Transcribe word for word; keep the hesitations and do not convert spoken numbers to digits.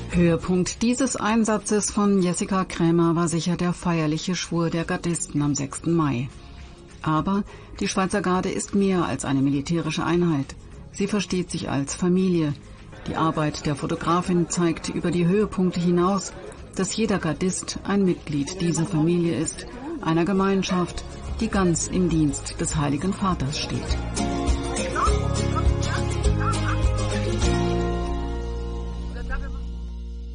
Höhepunkt dieses Einsatzes von Jessica Krämer war sicher der feierliche Schwur der Gardisten am sechsten Mai. Aber die Schweizer Garde ist mehr als eine militärische Einheit. Sie versteht sich als Familie. Die Arbeit der Fotografin zeigt über die Höhepunkte hinaus, dass jeder Gardist ein Mitglied dieser Familie ist, einer Gemeinschaft, die ganz im Dienst des Heiligen Vaters steht.